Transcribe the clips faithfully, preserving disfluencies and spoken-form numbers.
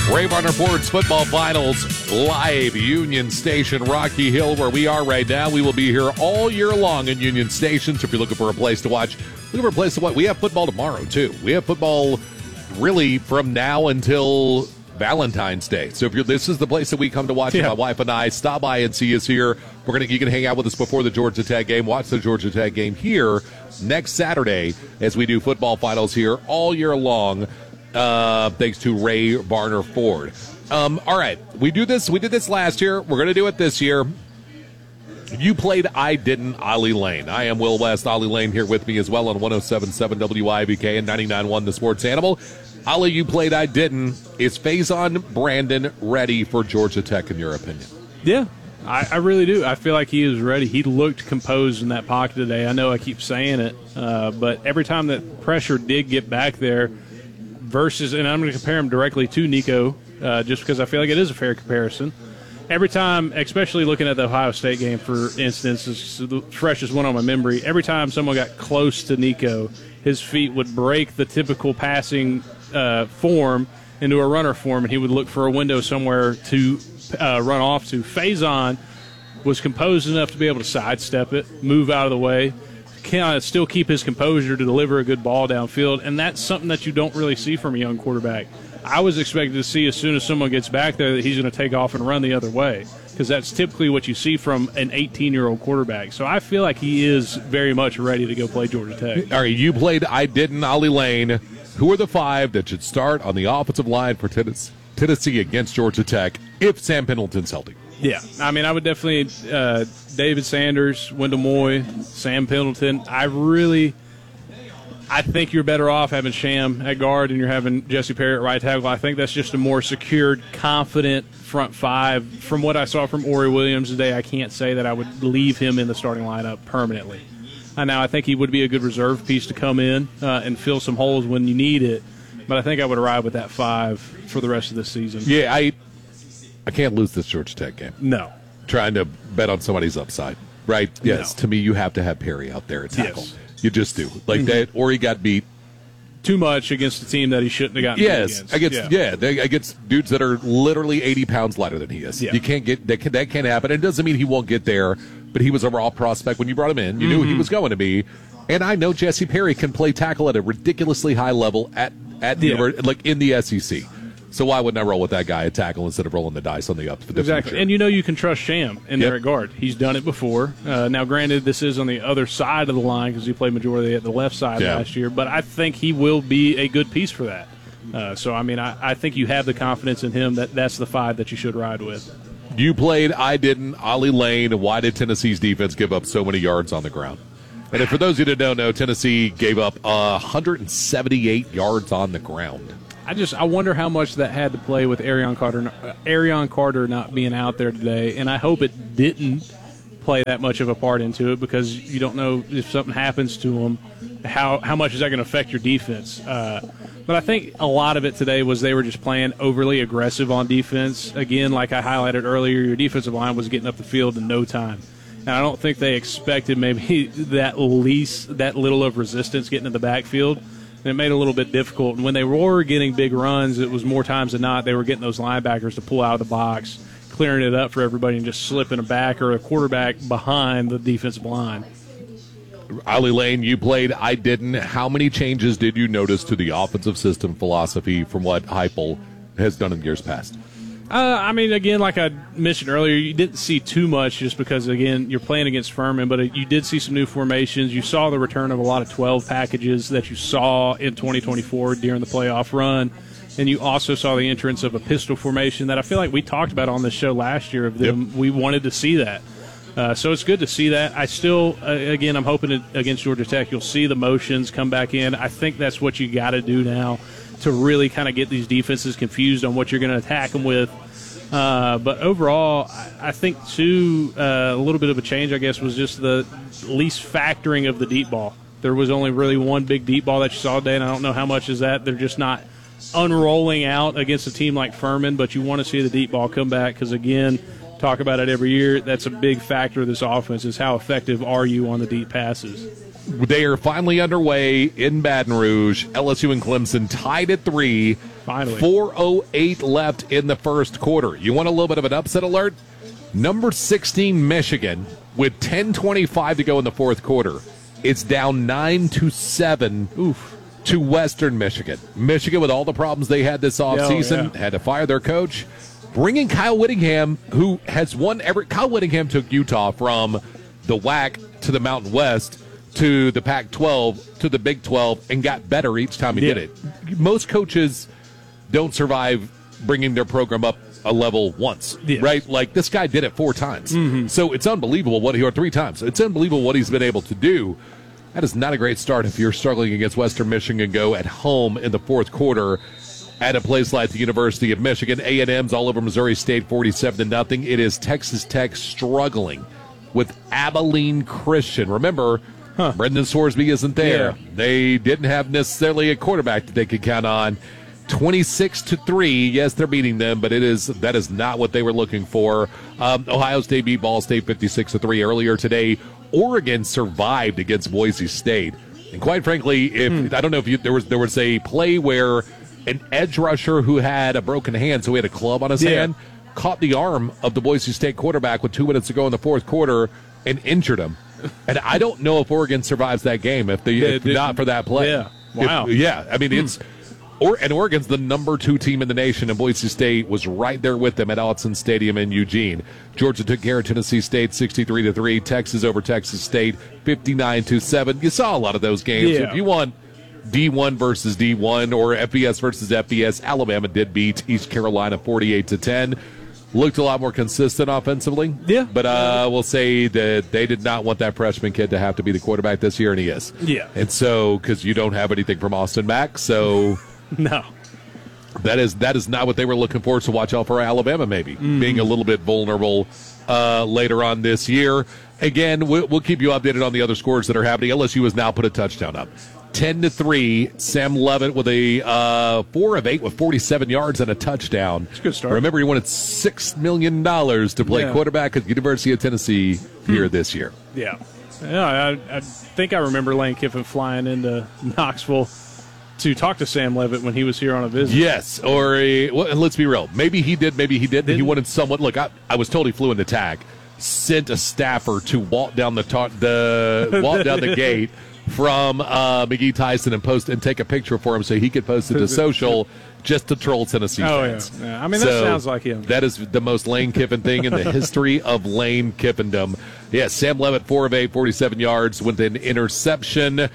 Ray Varner Ford's Football Finals, live, Union Station, Rocky Hill, where we are right now. We will be here all year long in Union Station. So if you're looking for a place to watch, looking for a place to watch. We have football tomorrow, too. We have football really from now until Valentine's Day. So if you're, this is the place that we come to watch. Yeah. My wife and I stop by and see us here. We're gonna, you can hang out with us before the Georgia Tech game. Watch the Georgia Tech game here next Saturday as we do football finals here all year long. Uh, thanks to Ray Varner Ford. Um, all right, we do this. We did this last year. We're going to do it this year. You played I Didn't, Ollie Lane. I am Will West. Ollie Lane here with me as well on one oh seven point seven W I B K and ninety-nine point one The Sports Animal. Ollie, you played I Didn't. Is Faison Brandon ready for Georgia Tech, in your opinion? Yeah, I, I really do. I feel like he is ready. He looked composed in that pocket today. I know I keep saying it, uh, but every time that pressure did get back there, versus, and I'm going to compare him directly to Nico, uh, just because I feel like it is a fair comparison. Every time, especially looking at the Ohio State game, for instance, it's the freshest one on my memory, every time someone got close to Nico, his feet would break the typical passing uh, form into a runner form, and he would look for a window somewhere to uh, run off to. Faison was composed enough to be able to sidestep it, move out of the way, can still keep his composure to deliver a good ball downfield, and that's something that you don't really see from a young quarterback. I was expected to see as soon as someone gets back there that he's going to take off and run the other way, because that's typically what you see from an eighteen-year-old quarterback. So I feel like he is very much ready to go play Georgia Tech. All right, you played I Didn't, Ollie Lane. Who are the five that should start on the offensive line for Tennessee against Georgia Tech if Sam Pendleton's healthy? Yeah, I mean, I would definitely uh, David Sanders, Wendell Moy, Sam Pendleton. I really, I think you're better off having Sham at guard and you're having Jesse Perry at right tackle. I think that's just a more secured, confident front five. From what I saw from Ori Williams today, I can't say that I would leave him in the starting lineup permanently. And now I think he would be a good reserve piece to come in uh, and fill some holes when you need it. But I think I would ride with that five for the rest of the season. Yeah, I. I can't lose this Georgia Tech game. No. Trying to bet on somebody's upside, right? Yes. No. To me, you have to have Perry out there at tackle. Yes. You just do. Like mm-hmm. that, or he got beat too much against a team that he shouldn't have gotten yes, beat against. against yeah, yeah they, against dudes that are literally eighty pounds lighter than he is. Yeah. You can't get that. Can, that can't happen. It doesn't mean he won't get there, but he was a raw prospect when you brought him in. You mm-hmm. knew he was going to be, and I know Jesse Perry can play tackle at a ridiculously high level at at yeah. the, like in the S E C. So why wouldn't I roll with that guy at tackle instead of rolling the dice on the up? The exactly. future? And you know you can trust Sham in yep. there at guard. He's done it before. Uh, now, granted, this is on the other side of the line because he played majority at the left side yeah. last year, but I think he will be a good piece for that. Uh, so, I mean, I, I think you have the confidence in him that that's the five that you should ride with. You played I Didn't, Ollie Lane. Why did Tennessee's defense give up so many yards on the ground? And if for those of you that don't know, Tennessee gave up uh, one hundred seventy-eight yards on the ground. I just I wonder how much that had to play with Arion Carter, uh, Arion Carter not being out there today, and I hope it didn't play that much of a part into it because you don't know if something happens to him, how how much is that going to affect your defense. Uh, but I think a lot of it today was they were just playing overly aggressive on defense. Again, like I highlighted earlier, your defensive line was getting up the field in no time. And I don't think they expected maybe that least that little of resistance getting in the backfield. And it made it a little bit difficult. And when they were getting big runs, it was more times than not they were getting those linebackers to pull out of the box, clearing it up for everybody and just slipping a back or a quarterback behind the defensive line. Ollie Lane, you played I Didn't. How many changes did you notice to the offensive system philosophy from what Heupel has done in years past? Uh, I mean, again, like I mentioned earlier, you didn't see too much just because, again, you're playing against Furman, but you did see some new formations. You saw the return of a lot of twelve packages that you saw in twenty twenty-four during the playoff run, and you also saw the entrance of a pistol formation that I feel like we talked about on this show last year of them. Yep. We wanted to see that. Uh, so it's good to see that. I still, uh, again, I'm hoping to, against Georgia Tech, you'll see the motions come back in. I think that's what you got to do now to really kind of get these defenses confused on what you're going to attack them with. Uh, but overall, I, I think, too, uh, a little bit of a change, I guess, was just the least factoring of the deep ball. There was only really one big deep ball that you saw today, and I don't know how much is that. They're just not unrolling out against a team like Furman, but you want to see the deep ball come back because, again, talk about it every year, that's a big factor of this offense is how effective are you on the deep passes. They are finally underway in Baton Rouge. L S U and Clemson tied at three. Finally. four oh eight left in the first quarter. You want a little bit of an upset alert? Number sixteen, Michigan, with ten twenty-five to go in the fourth quarter. It's down nine to seven Oof. to Western Michigan. Michigan, with all the problems they had this offseason, yeah. had to fire their coach. Bringing Kyle Whittingham, who has won every. Kyle Whittingham took Utah from the W A C to the Mountain West to the Pac twelve to the Big twelve and got better each time he yeah. did it. Most coaches don't survive bringing their program up a level once, yes. right? Like, this guy did it four times. Mm-hmm. So it's unbelievable what he, or three times. It's unbelievable what he's been able to do. That is not a great start if you're struggling against Western Michigan. Go at home in the fourth quarter at a place like the University of Michigan. A and M's all over Missouri State, forty-seven to nothing. It is Texas Tech struggling with Abilene Christian. Remember, huh. Brendan Sorsby isn't there. Yeah. They didn't have necessarily a quarterback that they could count on. twenty-six to three. Yes, they're beating them, but it is that is not what they were looking for. Um, Ohio State beat Ball State fifty-six to three earlier today. Oregon survived against Boise State, and quite frankly, if hmm. I don't know if you, there was there was a play where an edge rusher who had a broken hand, so he had a club on his yeah. hand, caught the arm of the Boise State quarterback with two minutes to go in the fourth quarter and injured him. And I don't know if Oregon survives that game if, they, if not for that play. Yeah, wow. If, yeah, I mean hmm. it's. Or, and Oregon's the number two team in the nation, and Boise State was right there with them at Autzen Stadium in Eugene. Georgia took care of Tennessee State sixty-three to three. Texas over Texas State fifty-nine to seven. You saw a lot of those games. Yeah. If you want D one versus D one or F B S versus F B S, Alabama did beat East Carolina forty-eight to ten. Looked a lot more consistent offensively. Yeah. But uh, we'll say that they did not want that freshman kid to have to be the quarterback this year, and he is. Yeah. And so, because you don't have anything from Austin Mack, so... No. That is that is not what they were looking for, so watch out for Alabama maybe mm. being a little bit vulnerable uh, later on this year. Again, we'll, we'll keep you updated on the other scores that are happening. L S U has now put a touchdown up. ten to three, Sam Levitt with a uh, four of eight with forty-seven yards and a touchdown. That's a good start. Remember, he wanted six million dollars to play yeah. quarterback at the University of Tennessee here hmm. this year. Yeah. Yeah, I, I think I remember Lane Kiffin flying into Knoxville to talk to Sam Levitt when he was here on a visit. Yes, or a, well, let's be real. Maybe he did, maybe he didn't. didn't. He wanted someone. Look, I, I was told he flew into tag, sent a staffer to walk down the ta- the walk down the gate from uh, McGee Tyson and post and take a picture for him so he could post it to social just to troll Tennessee oh, fans. Yeah. yeah. I mean, that so sounds like him. That is the most Lane Kiffin thing in the history of Lane Kiffindom. Yeah, Sam Levitt, four of eight, forty-seven yards with an interception.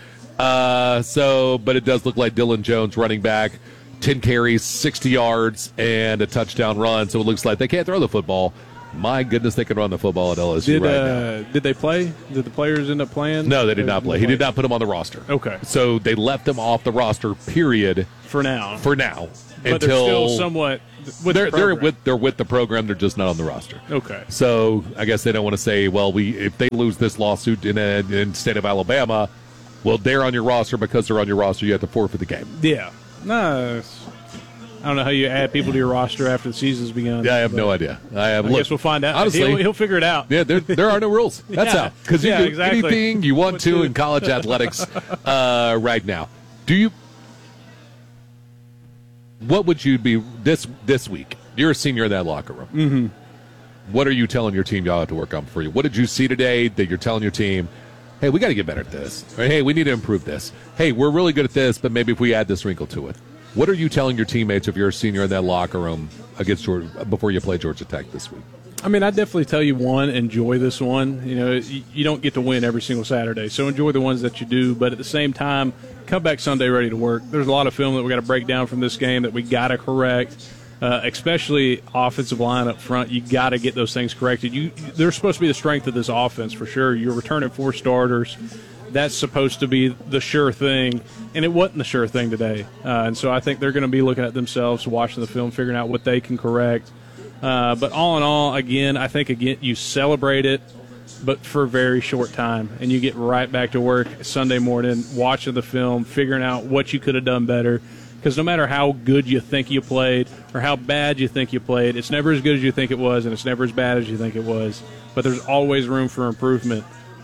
Uh, so, but it does look like Dylan Jones, running back, ten carries, sixty yards, and a touchdown run. So it looks like they can't throw the football. My goodness, they can run the football at L S U did, right uh, now. Did they play? Did the players end up playing? No, they did not play. He did not put them on the roster. Okay. So they left them off the roster, period. For now. For now. But until they're still somewhat with they're, the they're with they're with the program. They're just not on the roster. Okay. So I guess they don't want to say, well, we if they lose this lawsuit in a, in the state of Alabama, well, they're on your roster because they're on your roster. You have to forfeit the game. Yeah. No. I don't know how you add people to your roster after the season's begun. Yeah, I have no idea. I have. I look, guess we'll find out. Honestly, he'll, he'll figure it out. Yeah, there, there are no rules. That's yeah. how. Because you yeah, do exactly. anything you want to in college athletics uh, right now. Do you? What would you be this this week? You're a senior in that locker room. Mm-hmm. What are you telling your team y'all have to work on for you? What did you see today that you're telling your team, hey, we got to get better at this. Or, hey, we need to improve this. Hey, we're really good at this, but maybe if we add this wrinkle to it. What are you telling your teammates if you're a senior in that locker room against Georgia, before you play Georgia Tech this week? I mean, I definitely tell you, one, enjoy this one. You know, you, you don't get to win every single Saturday, so enjoy the ones that you do. But at the same time, come back Sunday ready to work. There's a lot of film that we got to break down from this game that we got to correct, uh, especially offensive line up front. You got to get those things corrected. You, they're supposed to be the strength of this offense for sure. You're returning four starters. That's supposed to be the sure thing, and it wasn't the sure thing today. Uh, and so I think they're going to be looking at themselves, watching the film, figuring out what they can correct. Uh, but all in all, again, I think, again, you celebrate it, but for a very short time, and you get right back to work Sunday morning, watching the film, figuring out what you could have done better. Because no matter how good you think you played or how bad you think you played, it's never as good as you think it was, and it's never as bad as you think it was. But there's always room for improvement.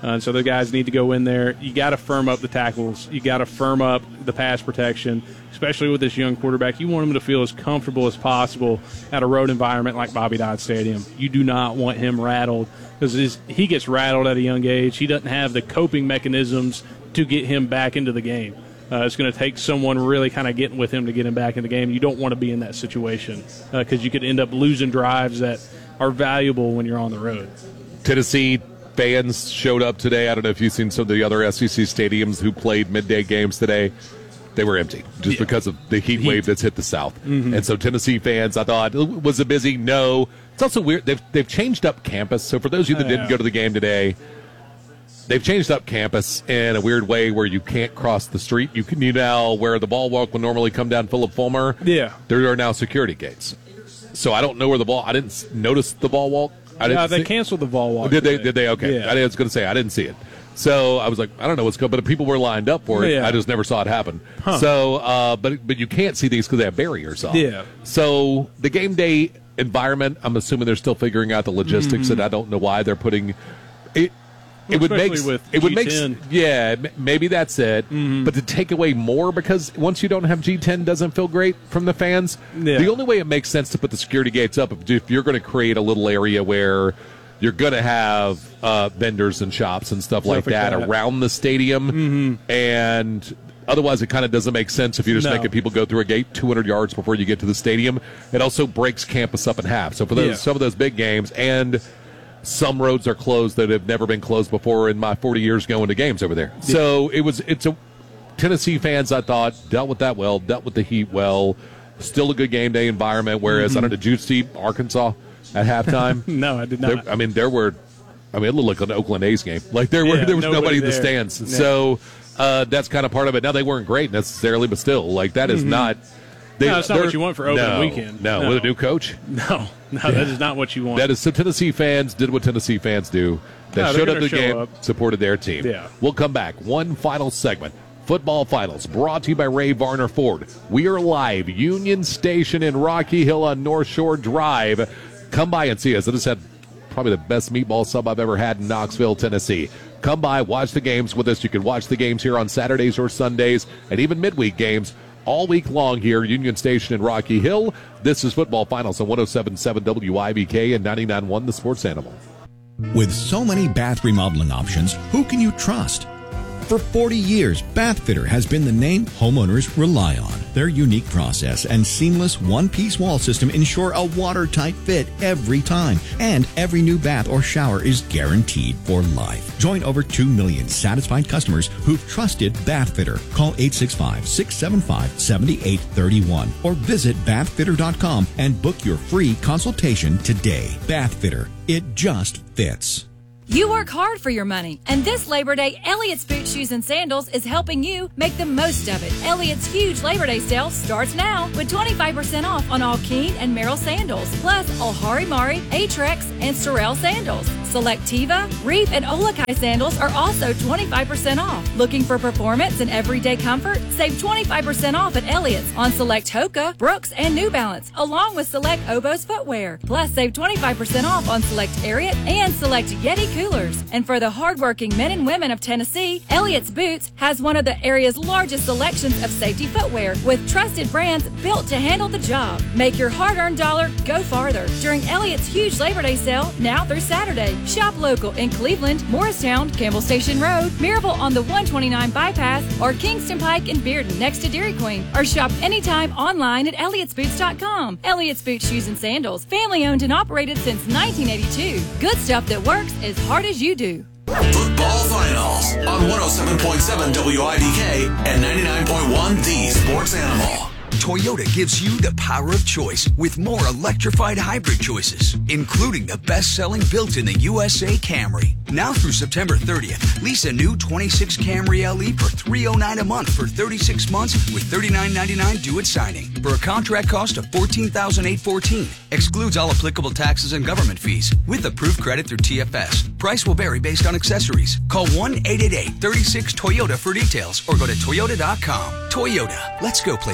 Uh, so the guys need to go in there. You got to firm up the tackles. You got to firm up the pass protection, especially with this young quarterback. You want him to feel as comfortable as possible at a road environment like Bobby Dodd Stadium. You do not want him rattled, because he gets rattled at a young age. He doesn't have the coping mechanisms to get him back into the game. Uh, it's going to take someone really kind of getting with him to get him back in the game. You don't want to be in that situation because uh, you could end up losing drives that are valuable when you're on the road. Tennessee fans showed up today. I don't know if you've seen some of the other S E C stadiums who played midday games today. They were empty just yeah. because of the heat, heat wave that's hit the South. Mm-hmm. And so Tennessee fans, I thought, was it busy? No. It's also weird. They've, they've changed up campus. So for those of you that oh, didn't yeah. go to the game today, they've changed up campus in a weird way where you can't cross the street. You can you now where the ball walk would normally come down Philip Fulmer. Yeah. There are now security gates. So I don't know where the ball – I didn't notice the ball walk. I didn't yeah, they see, canceled the ball walk. Did they? Today. Did they? Okay. Yeah. I was going to say, I didn't see it. So I was like, I don't know what's going on, but people were lined up for it. Yeah. I just never saw it happen. Huh. So, uh, but but you can't see these because they have barriers on. Yeah. So the game day environment, I'm assuming they're still figuring out the logistics, mm-hmm. and I don't know why they're putting it. It would make with it would make G ten. Yeah, maybe that's it. Mm-hmm. But to take away more, because once you don't have G ten, doesn't feel great from the fans. Yeah. The only way it makes sense to put the security gates up if you're going to create a little area where you're going to have uh, vendors and shops and stuff like that, that around the stadium, mm-hmm. and otherwise it kind of doesn't make sense if you're just no. making people go through a gate two hundred yards before you get to the stadium. It also breaks campus up in half. So for those yeah. some of those big games, and some roads are closed that have never been closed before in my forty years going to games over there. Yeah. So it was it's a Tennessee fans, I thought, dealt with that well, dealt with the heat well. Still a good game day environment. Whereas mm-hmm. I don't know, did you see Arkansas at halftime? No, I did not. There, I mean, there were. I mean, it looked like an Oakland A's game. Like there were yeah, there was nobody, nobody in the there. stands. Yeah. So uh, that's kind of part of it. Now they weren't great necessarily, but still, like that is mm-hmm. not. They, no, it's not what you want for opening no, weekend. No, no, with a new coach. No, no, yeah. that is not what you want. That is so. Tennessee fans did what Tennessee fans do. They no, showed up to the show game, up. supported their team. Yeah. We'll come back. One final segment. Football Finals, brought to you by Ray Varner Ford. We are live, Union Station in Rocky Hill on North Shore Drive. Come by and see us. I just had probably the best meatball sub I've ever had in Knoxville, Tennessee. Come by, watch the games with us. You can watch the games here on Saturdays or Sundays, and even midweek games all week long here, Union Station in Rocky Hill. This is Football Finals on one oh seven point seven W I B K and ninety-nine point one The Sports Animal. With so many bath remodeling options, who can you trust? For forty years, Bathfitter has been the name homeowners rely on. Their unique process and seamless one-piece wall system ensure a watertight fit every time. And every new bath or shower is guaranteed for life. Join over two million satisfied customers who've trusted Bathfitter. Call eight six five, six seven five, seven eight three one or visit bathfitter dot com and book your free consultation today. Bathfitter. It just fits. You work hard for your money, and this Labor Day, Elliott's Boot Shoes and Sandals is helping you make the most of it. Elliott's huge Labor Day sale starts now with twenty-five percent off on all Keen and Merrill sandals, plus Alhari Mari, Atrex, and Sorel sandals. Select Tiva, Reef, and Olakai sandals are also twenty-five percent off. Looking for performance and everyday comfort? Save twenty-five percent off at Elliott's on select Hoka, Brooks, and New Balance, along with select Oboz footwear. Plus, save twenty-five percent off on select Ariat and select Yeti coolers. And for the hardworking men and women of Tennessee, Elliott's Boots has one of the area's largest selections of safety footwear with trusted brands built to handle the job. Make your hard-earned dollar go farther during Elliott's huge Labor Day sale now through Saturday. Shop local in Cleveland, Morristown, Campbell Station Road, Maryville on the one twenty-nine bypass, or Kingston Pike and Bearden next to Dairy Queen. Or shop anytime online at elliotts boots dot com. Elliott's Boots, Shoes, and Sandals, family owned and operated since nineteen eighty-two. Good stuff that works as hard as you do. Football Finals on one oh seven point seven W I B K and ninety-nine point one The Sports Animal. Toyota gives you the power of choice with more electrified hybrid choices, including the best-selling built in the U S A Camry. Now through September thirtieth, lease a new twenty-six Camry L E for three hundred nine dollars a month for thirty-six months with thirty-nine ninety-nine due at signing. For a contract cost of fourteen thousand eight hundred fourteen dollars. Excludes all applicable taxes and government fees with approved credit through T F S. Price will vary based on accessories. Call one eight eight eight, three six, Toyota for details or go to toyota dot com. Toyota, let's go places.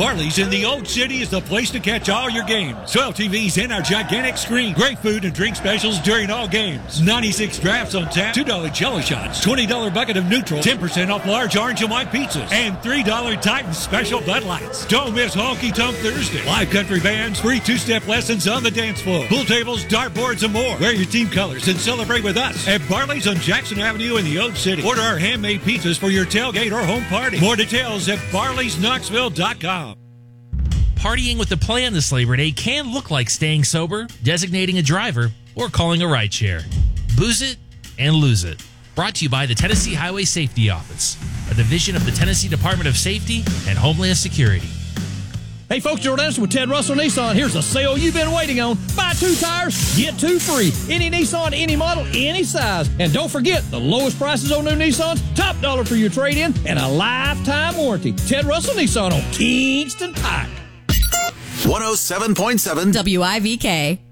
Barley's in the Old City is the place to catch all your games. twelve T Vs in our gigantic screen. Great food and drink specials during all games. ninety-six drafts on tap. two dollar jello shots. twenty dollar bucket of neutral. ten percent off large orange and white pizzas. And three dollar Titan special Bud Lights. Don't miss Honky Tonk Thursday. Live country bands, free two-step lessons on the dance floor. Pool tables, dartboards, and more. Wear your team colors and celebrate with us at Barley's on Jackson Avenue in the Old City. Order our handmade pizzas for your tailgate or home party. More details at barleys knoxville dot com. Partying with the plan this Labor Day can look like staying sober, designating a driver, or calling a rideshare. Booze it and lose it. Brought to you by the Tennessee Highway Safety Office, a division of the Tennessee Department of Safety and Homeland Security. Hey folks, Gerald Anderson with Ted Russell Nissan. Here's a sale you've been waiting on. Buy two tires, get two free. Any Nissan, any model, any size. And don't forget, the lowest prices on new Nissans, top dollar for your trade-in, and a lifetime warranty. Ted Russell Nissan on Kingston Pike. one oh seven point seven W I V K.